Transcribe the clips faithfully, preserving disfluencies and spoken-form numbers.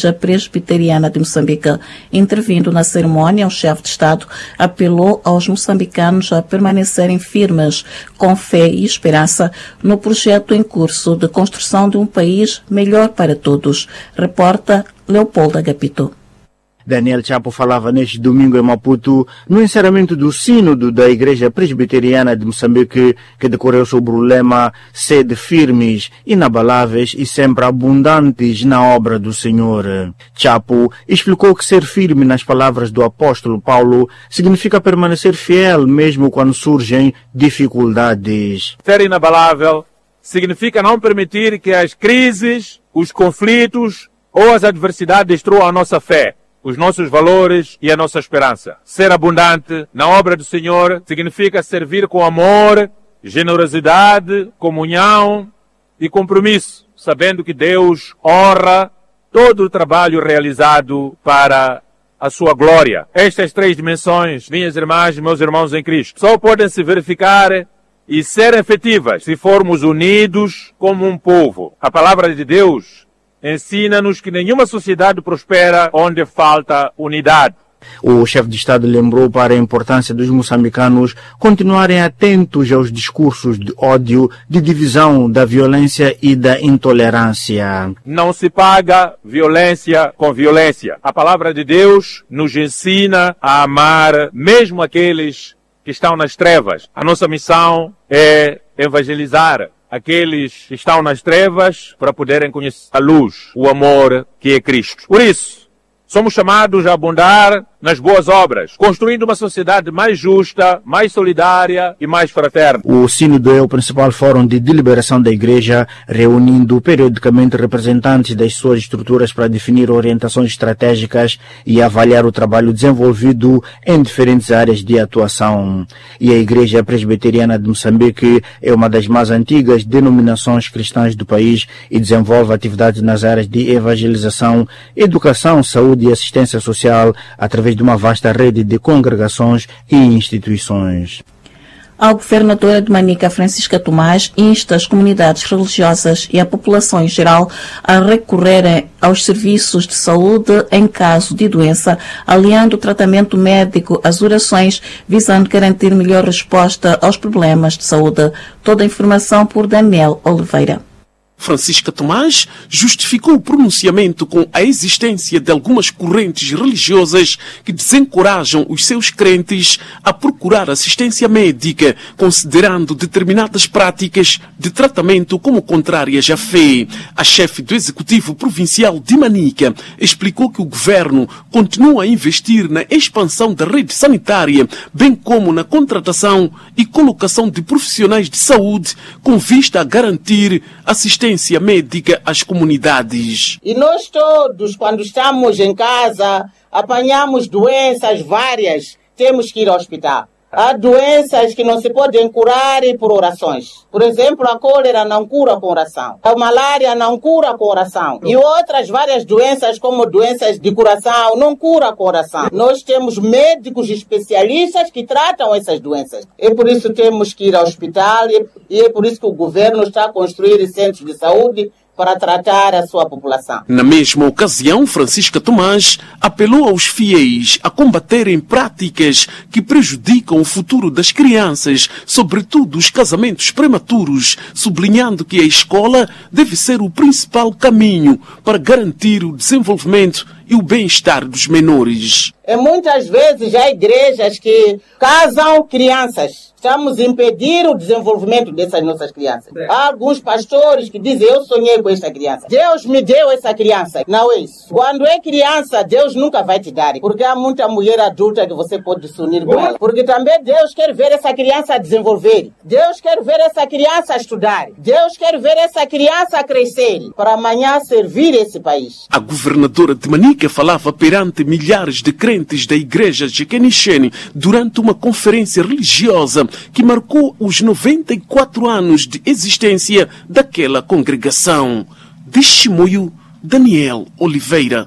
Presbiteriana de Moçambique. Intervindo na cerimônia, o chefe de Estado apelou aos moçambicanos a permanecerem firmes, com fé e esperança, no projeto em curso de construção de um país melhor para todos. Reporta Leopoldo Agapito. Daniel Chapo falava neste domingo em Maputo no encerramento do sínodo da Igreja Presbiteriana de Moçambique, que decorreu sob o lema "Sede firmes, inabaláveis e sempre abundantes na obra do Senhor". Chapo explicou que ser firme nas palavras do apóstolo Paulo significa permanecer fiel mesmo quando surgem dificuldades. Ser inabalável significa não permitir que as crises, os conflitos ou as adversidades destruam a nossa fé, os nossos valores e a nossa esperança. Ser abundante na obra do Senhor significa servir com amor, generosidade, comunhão e compromisso, sabendo que Deus honra todo o trabalho realizado para a sua glória. Estas três dimensões, minhas irmãs e meus irmãos em Cristo, só podem se verificar e ser efetivas se formos unidos como um povo. A palavra de Deus ensina-nos que nenhuma sociedade prospera onde falta unidade. O chefe de Estado lembrou para a importância dos moçambicanos continuarem atentos aos discursos de ódio, de divisão, da violência e da intolerância. Não se paga violência com violência. A palavra de Deus nos ensina a amar mesmo aqueles que estão nas trevas. A nossa missão é evangelizar aqueles que estão nas trevas para poderem conhecer a luz, o amor que é Cristo. Por isso, somos chamados a abundar nas boas obras, construindo uma sociedade mais justa, mais solidária e mais fraterna. O sínodo é o principal fórum de deliberação da Igreja, reunindo periodicamente representantes das suas estruturas para definir orientações estratégicas e avaliar o trabalho desenvolvido em diferentes áreas de atuação. E a Igreja Presbiteriana de Moçambique é uma das mais antigas denominações cristãs do país e desenvolve atividades nas áreas de evangelização, educação, saúde e assistência social através de uma vasta rede de congregações e instituições. A governadora de Manica, Francisca Tomás, insta as comunidades religiosas e a população em geral a recorrerem aos serviços de saúde em caso de doença, aliando o tratamento médico às orações, visando garantir melhor resposta aos problemas de saúde. Toda a informação por Daniel Oliveira. Francisca Tomás justificou o pronunciamento com a existência de algumas correntes religiosas que desencorajam os seus crentes a procurar assistência médica, considerando determinadas práticas de tratamento como contrárias à fé. A chefe do Executivo Provincial de Manica explicou que o governo continua a investir na expansão da rede sanitária, bem como na contratação e colocação de profissionais de saúde, com vista a garantir assistência médica às comunidades. E nós todos, quando estamos em casa, apanhamos doenças várias, temos que ir ao hospital. Há doenças que não se podem curar por orações. Por exemplo, a cólera não cura com oração. A malária não cura com oração. E outras várias doenças, como doenças de coração, não cura com oração. Nós temos médicos especialistas que tratam essas doenças. É por isso que temos que ir ao hospital e é por isso que o governo está a construir centros de saúde para tratar a sua população. Na mesma ocasião, Francisca Tomás apelou aos fiéis a combaterem práticas que prejudicam o futuro das crianças, sobretudo os casamentos prematuros, sublinhando que a escola deve ser o principal caminho para garantir o desenvolvimento e o bem-estar dos menores. E muitas vezes há igrejas que casam crianças. Estamos a impedir o desenvolvimento dessas nossas crianças. Há alguns pastores que dizem, eu sonhei com esta criança. Deus me deu essa criança. Não é isso. Quando é criança, Deus nunca vai te dar. Porque há muita mulher adulta que você pode se unir com ela. Porque também Deus quer ver essa criança desenvolver. Deus quer ver essa criança estudar. Deus quer ver essa criança crescer. Para amanhã servir esse país. A governadora de Manica falava perante milhares de crentes da igreja de Kenishene durante uma conferência religiosa que marcou os noventa e quatro anos de existência daquela congregação. De Chimoio, Daniel Oliveira.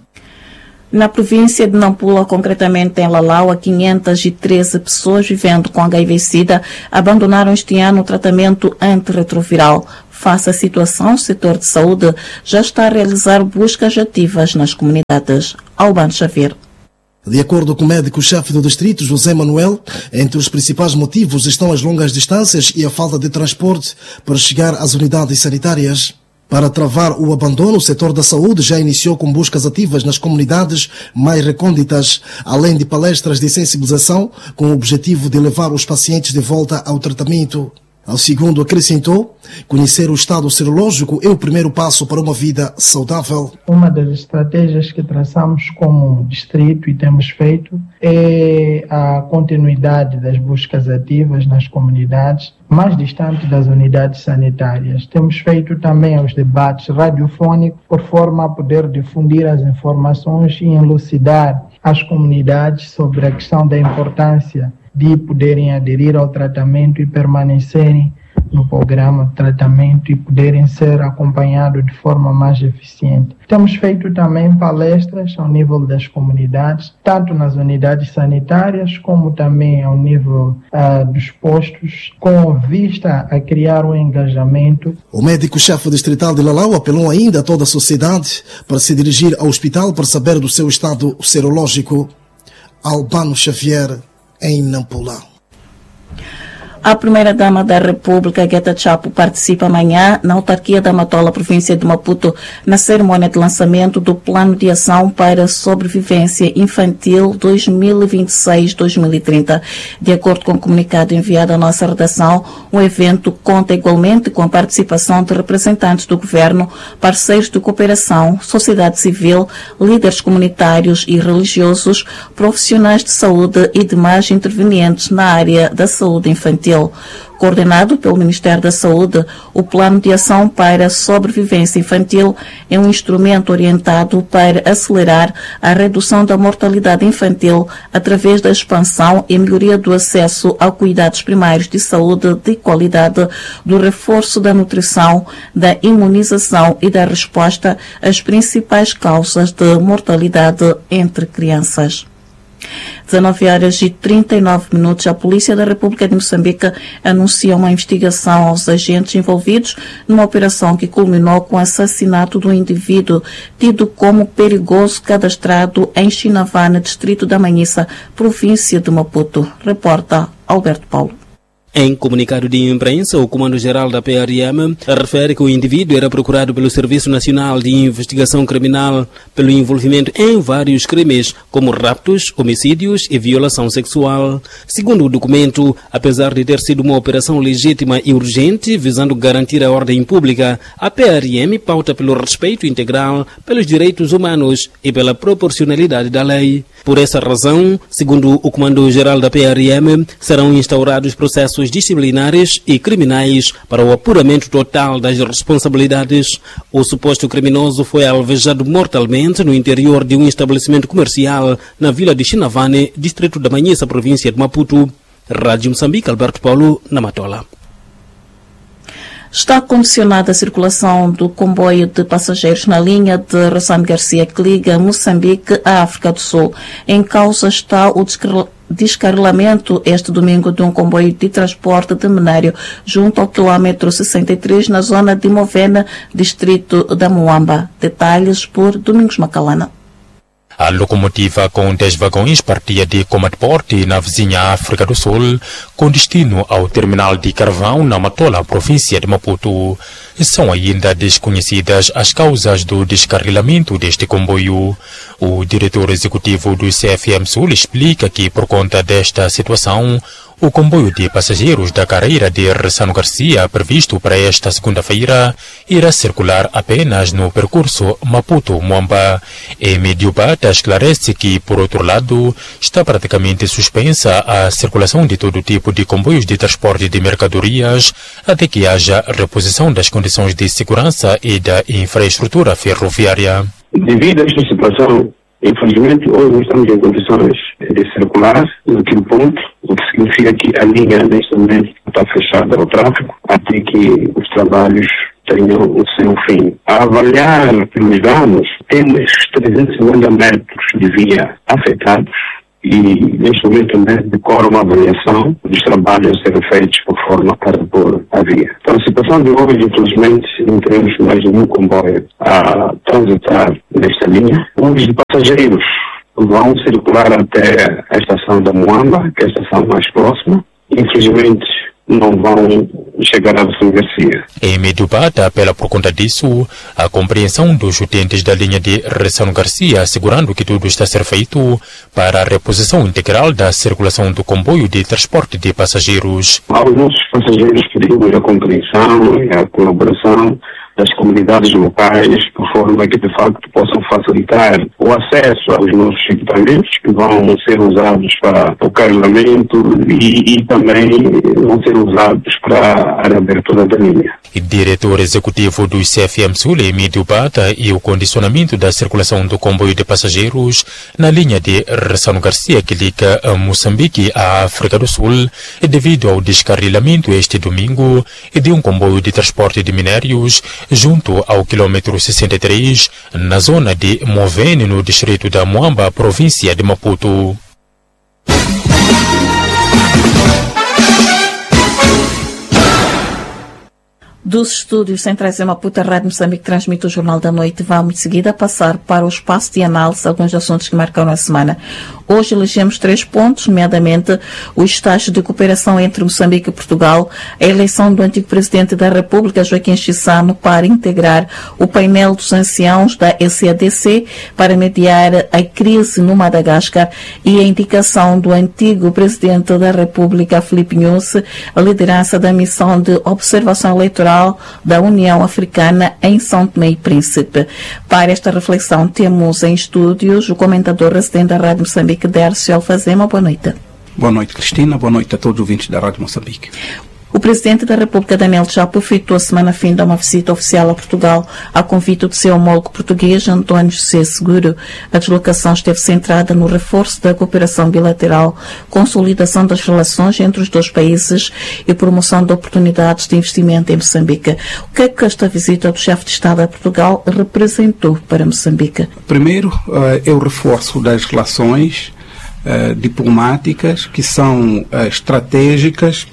Na província de Nampula, concretamente em Lalaua, quinhentas e treze pessoas vivendo com H I V-Sida abandonaram este ano o tratamento antirretroviral. Face à situação, o setor de saúde já está a realizar buscas ativas nas comunidades. Albano Xavier. De acordo com o médico-chefe do distrito, José Manuel, entre os principais motivos estão as longas distâncias e a falta de transporte para chegar às unidades sanitárias. Para travar o abandono, o setor da saúde já iniciou com buscas ativas nas comunidades mais recônditas, além de palestras de sensibilização, com o objetivo de levar os pacientes de volta ao tratamento. Ao segundo, acrescentou, conhecer o estado serológico é o primeiro passo para uma vida saudável. Uma das estratégias que traçamos como distrito e temos feito é a continuidade das buscas ativas nas comunidades mais distantes das unidades sanitárias. Temos feito também os debates radiofônicos por forma a poder difundir as informações e elucidar as comunidades sobre a questão da importância de poderem aderir ao tratamento e permanecerem no programa de tratamento e poderem ser acompanhados de forma mais eficiente. Temos feito também palestras ao nível das comunidades, tanto nas unidades sanitárias como também ao nível uh, dos postos, com vista a criar um engajamento. O médico-chefe distrital de Lalau apelou ainda a toda a sociedade para se dirigir ao hospital para saber do seu estado serológico. Albano Xavier, em Nampula. A primeira-dama da República, Gueta Chapo, participa amanhã na autarquia da Matola, província de Maputo, na cerimônia de lançamento do Plano de Ação para a Sobrevivência Infantil dois mil e vinte e seis a dois mil e trinta. De acordo com o comunicado enviado à nossa redação, o evento conta igualmente com a participação de representantes do governo, parceiros de cooperação, sociedade civil, líderes comunitários e religiosos, profissionais de saúde e demais intervenientes na área da saúde infantil. Coordenado pelo Ministério da Saúde, o Plano de Ação para a Sobrevivência Infantil é um instrumento orientado para acelerar a redução da mortalidade infantil através da expansão e melhoria do acesso a cuidados primários de saúde de qualidade, do reforço da nutrição, da imunização e da resposta às principais causas de mortalidade entre crianças. dezenove horas e trinta e nove minutos, a Polícia da República de Moçambique anuncia uma investigação aos agentes envolvidos numa operação que culminou com o assassinato do indivíduo tido como perigoso cadastrado em Chinavana, distrito da Manhissa, província de Maputo. Reporta Alberto Paulo. Em comunicado de imprensa, o Comando-Geral da P R M refere que o indivíduo era procurado pelo Serviço Nacional de Investigação Criminal pelo envolvimento em vários crimes, como raptos, homicídios e violação sexual. Segundo o documento, apesar de ter sido uma operação legítima e urgente visando garantir a ordem pública, a P R M pauta pelo respeito integral pelos direitos humanos e pela proporcionalidade da lei. Por essa razão, segundo o Comando-Geral da P R M, serão instaurados processos disciplinares e criminais para o apuramento total das responsabilidades. O suposto criminoso foi alvejado mortalmente no interior de um estabelecimento comercial na vila de Chinavane, distrito da Manhissa, província de Maputo. Rádio Moçambique, Alberto Paulo, na Matola. Está condicionada a circulação do comboio de passageiros na linha de Rosane Garcia que liga Moçambique à África do Sul. Em causa está o descarrilamento este domingo de um comboio de transporte de minério junto ao quilômetro sessenta e três na zona de Movena, distrito da Moamba. Detalhes por Domingos Macalana. A locomotiva com dez vagões partia de Comatporte, na vizinha África do Sul, com destino ao terminal de Carvão, na Matola, província de Maputo. São ainda desconhecidas as causas do descarrilamento deste comboio. O diretor executivo do C F M Sul explica que, por conta desta situação, o comboio de passageiros da carreira de Ressano Garcia, previsto para esta segunda-feira, irá circular apenas no percurso Maputo-Moamba. Emílio Bata esclarece que, por outro lado, está praticamente suspensa a circulação de todo tipo de comboios de transporte de mercadorias, até que haja reposição das condições de segurança e da infraestrutura ferroviária. Devido a esta situação, infelizmente, hoje não estamos em condições de circular naquele ponto, o que significa que a linha, neste momento, está fechada ao tráfego, até que os trabalhos tenham o seu fim. A avaliar pelos danos, temos trezentos e cinquenta metros de via afetados e neste momento né, decorre uma avaliação dos trabalhos a serem feitos por forma para pôr a via. Então, a situação de hoje, infelizmente, não teremos mais nenhum comboio a transitar nesta linha. Os de passageiros vão circular até a estação da Moamba, que é a estação mais próxima. Infelizmente, não vão chegar a São Garcia. Em Mediubata, apela por conta disso a compreensão dos utentes da linha de Ressano Garcia, assegurando que tudo está a ser feito para a reposição integral da circulação do comboio de transporte de passageiros. Aos nossos passageiros pedimos a compreensão e a colaboração das comunidades locais, por forma que de facto possam facilitar o acesso aos nossos equipamentos que vão ser usados para o carregamento e, e também vão ser usados para a reabertura da linha. O diretor executivo do C F M Sul, Emílio Bata, e o condicionamento da circulação do comboio de passageiros na linha de Ressano Garcia, que liga Moçambique à África do Sul, é devido ao descarrilamento este domingo de um comboio de transporte de minérios junto ao quilômetro sessenta e três, na zona de Movene, no distrito da Moamba, província de Maputo. Dos estúdios centrais em Maputo, a Rádio Moçambique transmite o Jornal da Noite. Vamos de seguida passar para o espaço de análise de alguns assuntos que marcaram a semana. Hoje elegemos três pontos, nomeadamente o estágio de cooperação entre Moçambique e Portugal, a eleição do antigo Presidente da República, Joaquim Chissano, para integrar o painel dos anciãos da S A D C para mediar a crise no Madagascar e a indicação do antigo Presidente da República, Filipe Nyusi, a liderança da missão de observação eleitoral da União Africana em São Tomé e Príncipe. Para esta reflexão, temos em estúdios o comentador residente da Rádio Moçambique, Dércio Alfazema. Boa noite. Boa noite, Cristina. Boa noite a todos os ouvintes da Rádio Moçambique. O Presidente da República, Daniel Chapo, efetuou a semana fim de uma visita oficial a Portugal a convite do seu homólogo português, António José Seguro. A deslocação esteve centrada no reforço da cooperação bilateral, consolidação das relações entre os dois países e promoção de oportunidades de investimento em Moçambique. O que é que esta visita do chefe de Estado a Portugal representou para Moçambique? Primeiro, uh, é o reforço das relações uh, diplomáticas, que são uh, estratégicas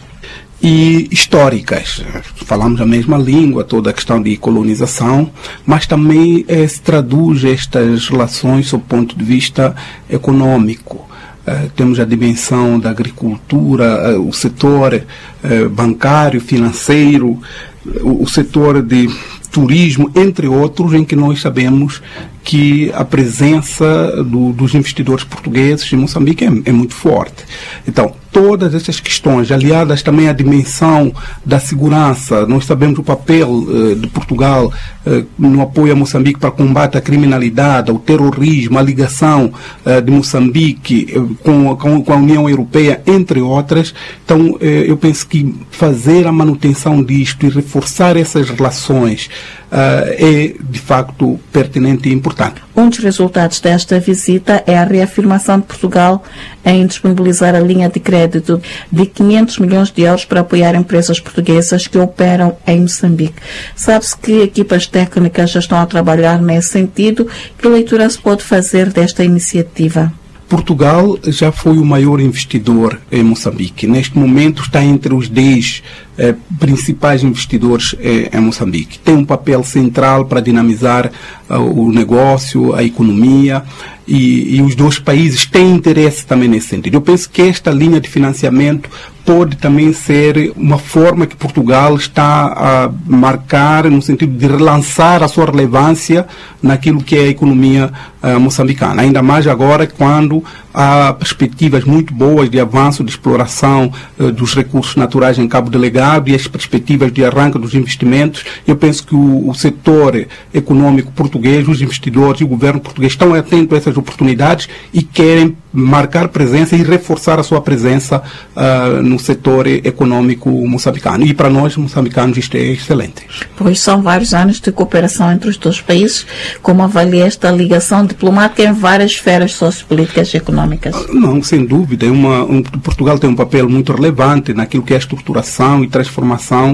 e históricas. Falamos a mesma língua, toda a questão de colonização, mas também eh, se traduz estas relações sob o ponto de vista econômico. Uh, temos a dimensão da agricultura, uh, o setor uh, bancário, financeiro, o, o setor de turismo, entre outros, em que nós sabemos que a presença do, dos investidores portugueses em Moçambique é, é muito forte. Então, todas essas questões, aliadas também à dimensão da segurança, nós sabemos o papel uh, de Portugal uh, no apoio a Moçambique para combate à criminalidade, ao terrorismo, a ligação uh, de Moçambique uh, com, com, com a União Europeia, entre outras. Então, uh, eu penso que fazer a manutenção disto e reforçar essas relações Uh, é, de facto, pertinente e importante. Um dos resultados desta visita é a reafirmação de Portugal em disponibilizar a linha de crédito de quinhentos milhões de euros para apoiar empresas portuguesas que operam em Moçambique. Sabe-se que equipas técnicas já estão a trabalhar nesse sentido. Que leitura se pode fazer desta iniciativa? Portugal já foi o maior investidor em Moçambique. Neste momento está entre os dez eh, principais investidores eh, em Moçambique. Tem um papel central para dinamizar uh, o negócio, a economia, e, e os dois países têm interesse também nesse sentido. Eu penso que esta linha de financiamento pode também ser uma forma que Portugal está a marcar no sentido de relançar a sua relevância naquilo que é a economia uh, moçambicana. Ainda mais agora quando há perspectivas muito boas de avanço, de exploração uh, dos recursos naturais em Cabo Delegado e as perspectivas de arranque dos investimentos. Eu penso que o, o setor econômico português, os investidores e o governo português estão atentos a essas oportunidades e querem marcar presença e reforçar a sua presença uh, no setor econômico moçambicano. E para nós, moçambicanos, isto é excelente. Pois são vários anos de cooperação entre os dois países. Como avalia esta ligação diplomática em várias esferas sociopolíticas e económicas? Não, sem dúvida. É uma, um, Portugal tem um papel muito relevante naquilo que é a estruturação e transformação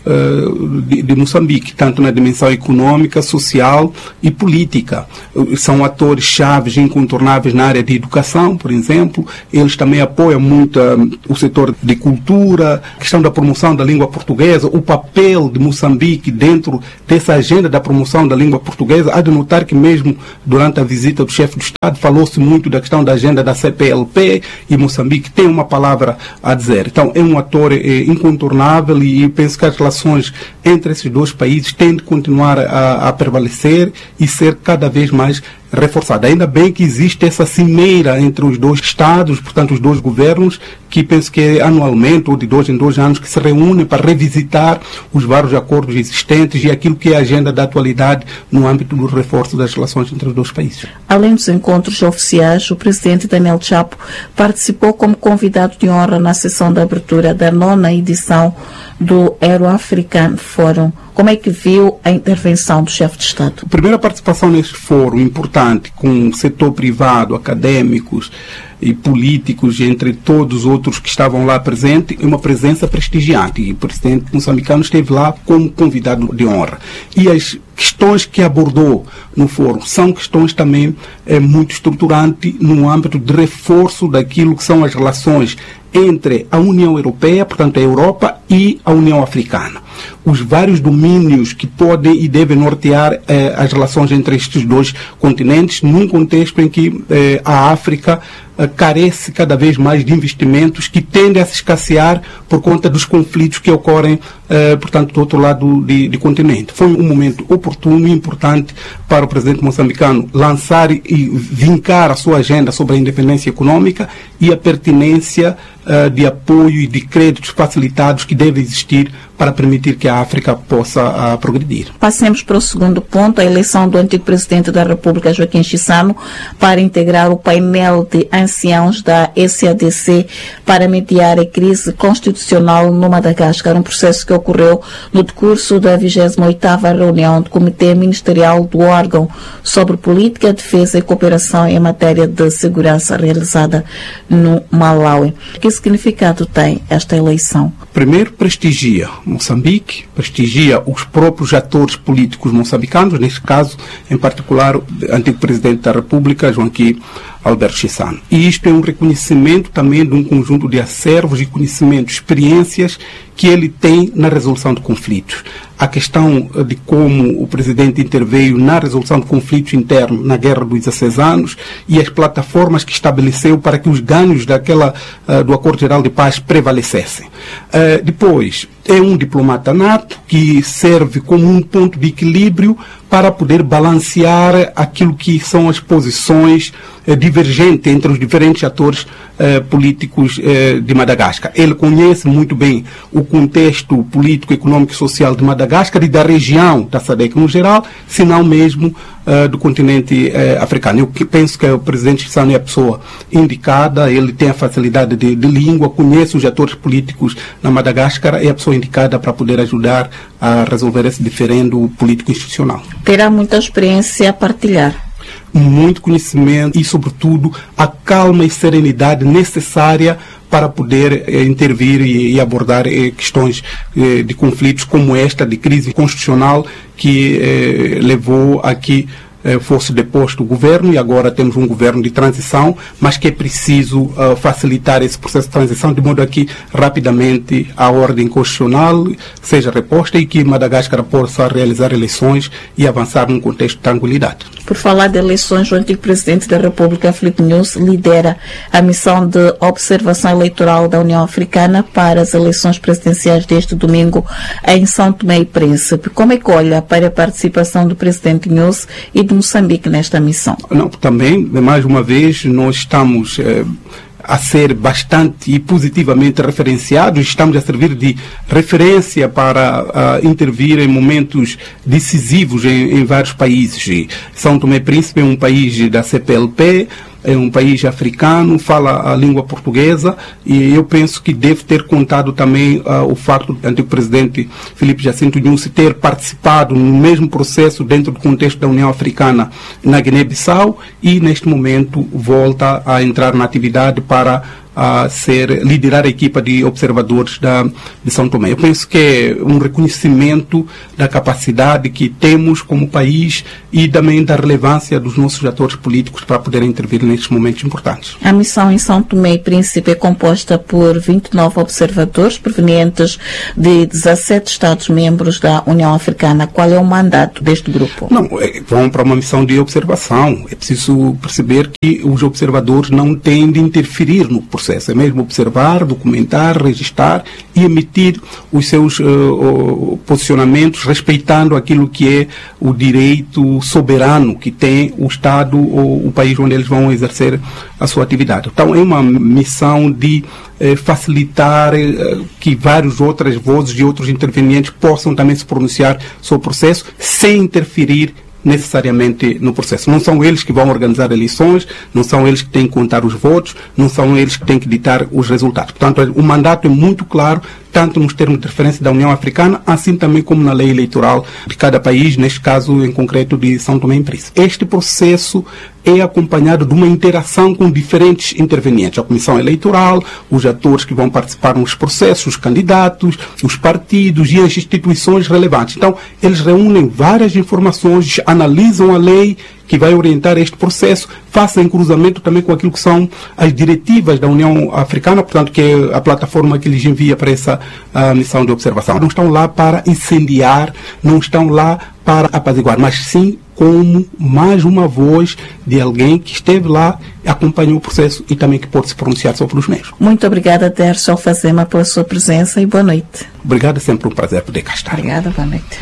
uh, de, de Moçambique, tanto na dimensão econômica, social e política. Uh, são atores chaves incontornáveis na área de educação, por exemplo. Eles também apoiam muito uh, o setor de cultura, a questão da promoção da língua portuguesa, o papel de Moçambique dentro dessa agenda da promoção da língua portuguesa. Há de notar que mesmo durante a visita do chefe do Estado falou-se muito da questão da agenda da C P L P, e Moçambique tem uma palavra a dizer. Então é um ator é, incontornável, e penso que as relações entre esses dois países têm de continuar a, a prevalecer e ser cada vez mais reforçada. Ainda bem que existe essa cimeira entre os dois Estados, portanto os dois governos, que penso que é anualmente ou de dois em dois anos que se reúnem para revisitar os vários acordos existentes e aquilo que é a agenda da atualidade no âmbito do reforço das relações entre os dois países. Além dos encontros oficiais, o presidente Daniel Chapo participou como convidado de honra na sessão de abertura da nona edição do Euro-African Forum. Como é que viu a intervenção do chefe de Estado? A primeira participação neste fórum importante, com o setor privado, acadêmicos e políticos, entre todos os outros que estavam lá presentes, é uma presença prestigiante. E o presidente moçambicano esteve lá como convidado de honra. E as questões que abordou no fórum são questões também é, muito estruturantes no âmbito de reforço daquilo que são as relações entre a União Europeia, portanto a Europa, e a União Africana. Os vários domínios que podem e devem nortear eh, as relações entre estes dois continentes, num contexto em que eh, a África eh, carece cada vez mais de investimentos que tendem a se escassear por conta dos conflitos que ocorrem, eh, portanto, do outro lado de, de continente. Foi um momento oportuno e importante para o presidente moçambicano lançar e vincar a sua agenda sobre a independência econômica e a pertinência uh, de apoio e de créditos facilitados que devem existir para permitir que a África possa uh, progredir. Passemos para o segundo ponto, a eleição do antigo presidente da República, Joaquim Chissano, para integrar o painel de anciãos da S A D C para mediar a crise constitucional no Madagascar, um processo que ocorreu no decurso da vigésima oitava reunião do Comitê Ministerial do órgão sobre política, defesa e cooperação em matéria de segurança realizada no Malawi. Que significado tem esta eleição? Primeiro, prestigia Moçambique, prestigia os próprios atores políticos moçambicanos, neste caso, em particular, o antigo presidente da República, Joaquim Alberto Chissano. E isto é um reconhecimento também de um conjunto de acervos e conhecimentos, experiências que ele tem na resolução de conflitos. A questão de como o presidente interveio na resolução de conflitos internos na Guerra dos dezesseis anos e as plataformas que estabeleceu para que os ganhos daquela, uh, do Acordo Geral de Paz prevalecessem. Uh, depois, é um diplomata nato que serve como um ponto de equilíbrio para poder balancear aquilo que são as posições eh, divergentes entre os diferentes atores eh, políticos eh, de Madagascar. Ele conhece muito bem o contexto político, econômico e social de Madagascar e da região da S A D C no geral, se não mesmo eh, do continente eh, africano. Eu penso que o presidente Chissano é a pessoa indicada, ele tem a facilidade de, de língua, conhece os atores políticos na Madagascar, é a pessoa indicada para poder ajudar a resolver esse diferendo político institucional. Terá muita experiência a partilhar. Muito conhecimento e, sobretudo, a calma e serenidade necessária para poder eh, intervir e, e abordar eh, questões eh, de conflitos como esta, de crise constitucional que eh, levou a que eh, fosse deposto o governo, e agora temos um governo de transição, mas que é preciso uh, facilitar esse processo de transição de modo a que rapidamente a ordem constitucional seja reposta e que Madagascar possa realizar eleições e avançar num contexto de tranquilidade. Por falar de eleições, o antigo presidente da República, Filipe Nyusi, lidera a missão de observação eleitoral da União Africana para as eleições presidenciais deste domingo em São Tomé e Príncipe. Como é que olha para a participação do presidente Nyusi e de Moçambique nesta missão? Não, também, mais uma vez, nós estamos eh, a ser bastante e positivamente referenciados, estamos a servir de referência para uh, intervir em momentos decisivos em, em vários países. E São Tomé e Príncipe é um país da C P L P, é um país africano, fala a língua portuguesa, e eu penso que deve ter contado também uh, o facto do antigo presidente Filipe Jacinto Nyusi ter participado no mesmo processo dentro do contexto da União Africana na Guiné-Bissau, e neste momento volta a entrar na atividade para a ser, liderar a equipa de observadores da, de São Tomé. Eu penso que é um reconhecimento da capacidade que temos como país e também da relevância dos nossos atores políticos para poderem intervir nestes momentos importantes. A missão em São Tomé e Príncipe é composta por vinte e nove observadores provenientes de dezassete Estados-membros da União Africana. Qual é o mandato deste grupo? Não, é, vão para uma missão de observação. É preciso perceber que os observadores não têm de interferir no processo. É mesmo observar, documentar, registrar e emitir os seus uh, posicionamentos respeitando aquilo que é o direito soberano que tem o Estado ou o país onde eles vão exercer a sua atividade. Então é uma missão de eh, facilitar eh, que várias outras vozes de outros intervenientes possam também se pronunciar sobre o processo sem interferir necessariamente no processo. Não são eles que vão organizar eleições, não são eles que têm que contar os votos, não são eles que têm que ditar os resultados. Portanto, o mandato é muito claro, tanto nos termos de referência da União Africana, assim também como na lei eleitoral de cada país, neste caso em concreto de São Tomé e Príncipe. Este processo é acompanhado de uma interação com diferentes intervenientes, a Comissão Eleitoral, os atores que vão participar nos processos, os candidatos, os partidos e as instituições relevantes. Então, eles reúnem várias informações, analisam a lei que vai orientar este processo, fazem cruzamento também com aquilo que são as diretivas da União Africana, portanto, que é a plataforma que eles envia para essa a missão de observação. Não estão lá para incendiar, não estão lá para apaziguar, mas sim como mais uma voz de alguém que esteve lá, acompanhou o processo e também que pode se pronunciar sobre os mesmos. Muito obrigada, Dércio Alfazema, pela sua presença e boa noite. Obrigado, é sempre um prazer poder cá estar. Obrigada, boa noite.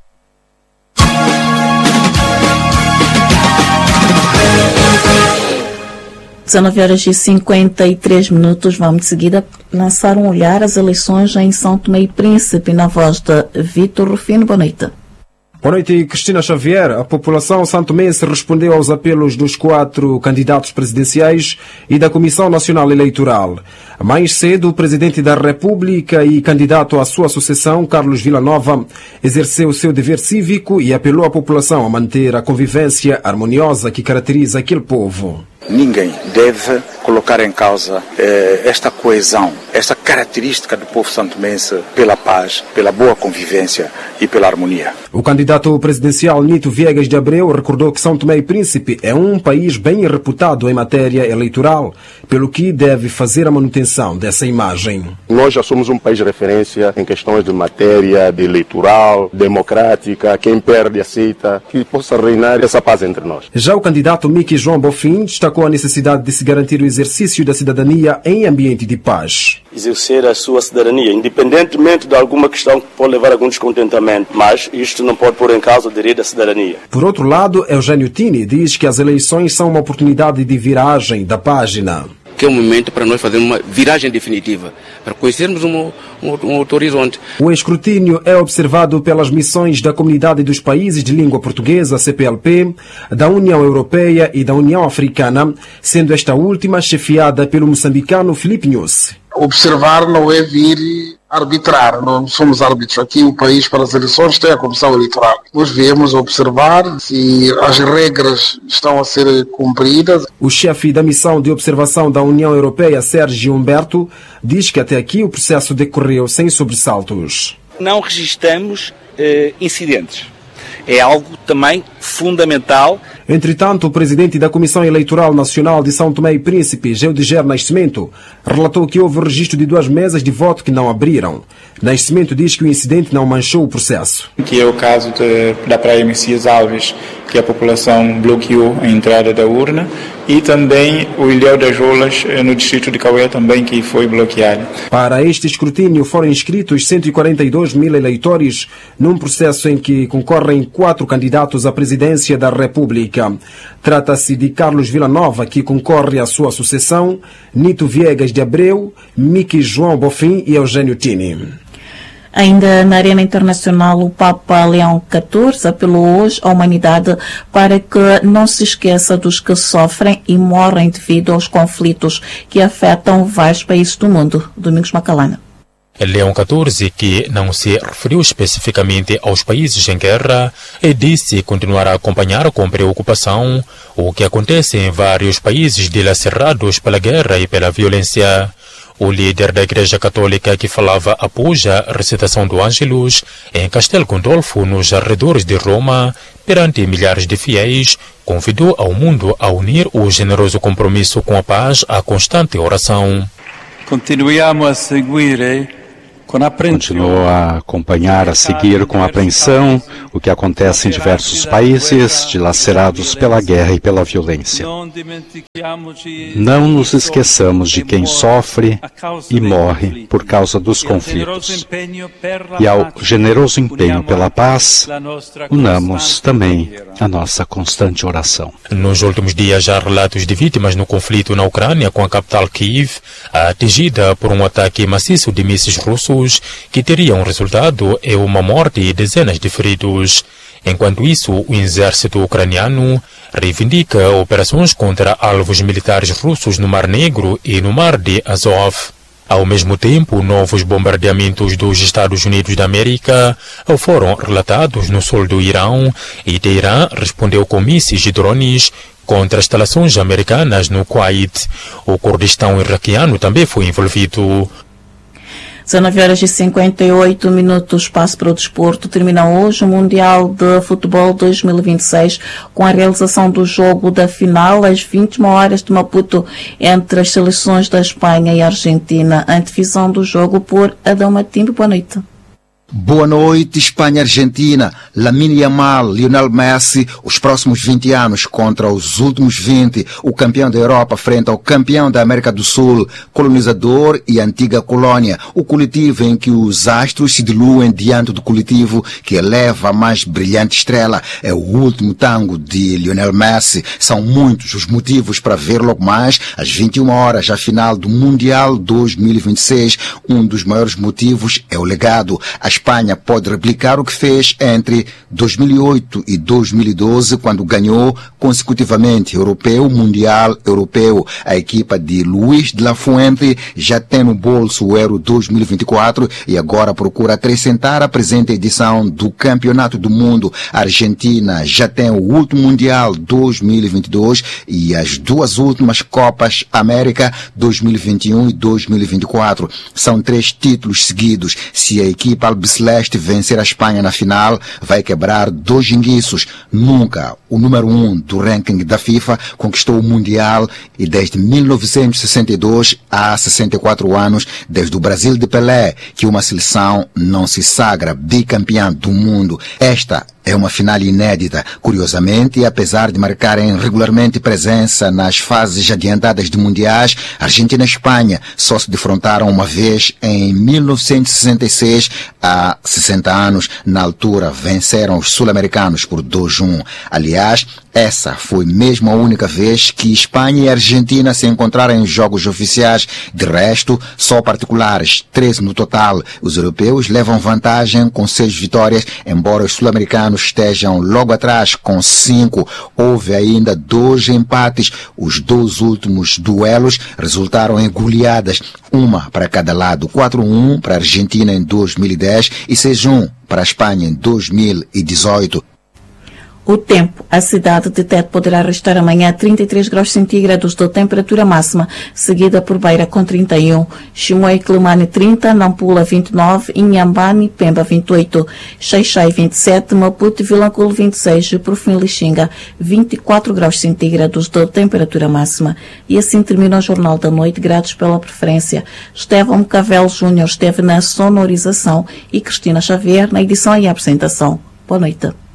dezenove horas e cinquenta e três minutos. Vamos de seguida lançar um olhar às eleições em São Tomé e Príncipe, na voz de Vítor Rufino. Boa noite. Boa noite, Cristina Xavier. A população santomense respondeu aos apelos dos quatro candidatos presidenciais e da Comissão Nacional Eleitoral. Mais cedo, o Presidente da República e candidato à sua sucessão, Carlos Villanova, exerceu seu dever cívico e apelou à população a manter a convivência harmoniosa que caracteriza aquele povo. Ninguém deve colocar em causa eh, esta coesão, esta característica do povo santomense pela paz, pela boa convivência e pela harmonia. O candidato presidencial Nito Viegas de Abreu recordou que São Tomé e Príncipe é um país bem reputado em matéria eleitoral, pelo que deve fazer a manutenção dessa imagem. Nós já somos um país de referência em questões de matéria de eleitoral, democrática, quem perde aceita, que possa reinar essa paz entre nós. Já o candidato Mickey João Bofim destacou a necessidade de se garantir o exercício da cidadania em ambiente de paz. Exercer a sua cidadania, independentemente de alguma questão que pode levar a algum descontentamento, mas isto não pode pôr em causa o direito da cidadania. Por outro lado, Eugênio Tini diz que as eleições são uma oportunidade de viragem da página. Que é um momento para nós fazermos uma viragem definitiva, para conhecermos um, um, um outro horizonte. O escrutínio é observado pelas missões da Comunidade dos Países de Língua Portuguesa, C P L P, da União Europeia e da União Africana, sendo esta última chefiada pelo moçambicano Filipe Nhusi. Observar não é vir arbitrar, não somos árbitros. Aqui o país para as eleições tem a Comissão Eleitoral. Nós viemos observar se as regras estão a ser cumpridas. O chefe da missão de observação da União Europeia, Sérgio Humberto, diz que até aqui o processo decorreu sem sobressaltos. Não registramos eh, incidentes. É algo também fundamental. Entretanto, o presidente da Comissão Eleitoral Nacional de São Tomé e Príncipe, Geudiger Nascimento, relatou que houve registro de duas mesas de voto que não abriram. Nascimento diz que o incidente não manchou o processo. Que é o caso de, da Praia Messias Alves, que a população bloqueou a entrada da urna, e também o Ilhéu das Rolas, no distrito de Cauê, também que foi bloqueado. Para este escrutínio foram inscritos cento e quarenta e dois mil eleitores, num processo em que concorrem quatro candidatos à presidência da República. Trata-se de Carlos Villanova, que concorre à sua sucessão, Nito Viegas de Abreu, Mickey João Bofim e Eugênio Tini. Ainda na arena internacional, o Papa Leão catorze apelou hoje à humanidade para que não se esqueça dos que sofrem e morrem devido aos conflitos que afetam vários países do mundo. Domingos Macalana. Leão catorze, que não se referiu especificamente aos países em guerra, disse continuar a acompanhar com preocupação o que acontece em vários países dilacerados pela guerra e pela violência. O líder da Igreja Católica, que falava após a recitação do Ângelus em Castel Gandolfo, nos arredores de Roma, perante milhares de fiéis, convidou ao mundo a unir o generoso compromisso com a paz à constante oração. Continuiamo a seguire Continuo a acompanhar, a seguir com apreensão o que acontece em diversos países dilacerados pela guerra e pela violência. Não nos esqueçamos de quem sofre e morre por causa dos conflitos. E ao generoso empenho pela paz, unamos também a nossa constante oração. Nos últimos dias há relatos de vítimas no conflito na Ucrânia, com a capital Kiev atingida por um ataque maciço de mísseis russos que teriam resultado em uma morte e dezenas de feridos. Enquanto isso, o exército ucraniano reivindica operações contra alvos militares russos no Mar Negro e no Mar de Azov. Ao mesmo tempo, novos bombardeamentos dos Estados Unidos da América foram relatados no sul do Irão e Teherã respondeu com mísseis e drones contra instalações americanas no Kuwait. O Kurdistão iraquiano também foi envolvido. dezenove horas e cinquenta e oito minutos, passo para o desporto. Termina hoje o Mundial de Futebol dois mil e vinte e seis com a realização do jogo da final às vinte e uma horas de Maputo entre as seleções da Espanha e Argentina. A antevisão do jogo por Adão Matimbo. Boa noite. Boa noite, Espanha-Argentina. Lamine Yamal, Lionel Messi, os próximos vinte anos contra os últimos vinte. O campeão da Europa frente ao campeão da América do Sul, colonizador e antiga colônia. O coletivo em que os astros se diluem diante do coletivo que eleva a mais brilhante estrela. É o último tango de Lionel Messi. São muitos os motivos para ver logo mais às vinte e uma horas a final do Mundial dois mil e vinte e seis. Um dos maiores motivos é o legado. A Espanha pode replicar o que fez entre dois mil e oito e dois mil e doze, quando ganhou consecutivamente Europeu, Mundial, Europeu. A equipa de Luís de la Fuente já tem no bolso o Euro dois mil e vinte e quatro e agora procura acrescentar a presente edição do Campeonato do Mundo. A Argentina já tem o último Mundial dois mil e vinte e dois e as duas últimas Copas América dois mil e vinte e um e dois mil e vinte e quatro. São três títulos seguidos. Se a equipa albiceleste vencer a Espanha na final, vai quebrar dois jinguiços. Nunca o número um do ranking da FIFA conquistou o Mundial e desde mil novecentos e sessenta e dois, há sessenta e quatro anos, desde o Brasil de Pelé, que uma seleção não se sagra bicampeã do mundo. Esta é uma final inédita. Curiosamente, apesar de marcarem regularmente presença nas fases adiantadas de mundiais, Argentina e Espanha só se defrontaram uma vez em mil novecentos e sessenta e seis, há sessenta anos. Na altura, venceram os sul-americanos por dois a um. Aliás, essa foi mesmo a única vez que Espanha e Argentina se encontraram em jogos oficiais. De resto, só particulares, treze no total. Os europeus levam vantagem com seis vitórias, embora os sul-americanos estejam logo atrás com cinco. Houve ainda dois empates. Os dois últimos duelos resultaram em goleadas, uma para cada lado. quatro a um para a Argentina em dois mil e dez e seis a um para a Espanha em dois mil e dezoito. O tempo. A cidade de Tete poderá registrar amanhã trinta e três graus centígrados de temperatura máxima, seguida por Beira com trinta e um, Chimoio e Climane trinta, Nampula vinte e nove, Inhambane e Pemba vinte e oito, Xai-Xai vinte e sete, Maputo e Vilanculo vinte e seis e por fim Lixinga vinte e quatro graus centígrados de temperatura máxima. E assim termina o Jornal da Noite. Gratos pela preferência. Estevão Cavel Júnior esteve na sonorização e Cristina Xavier na edição e apresentação. Boa noite.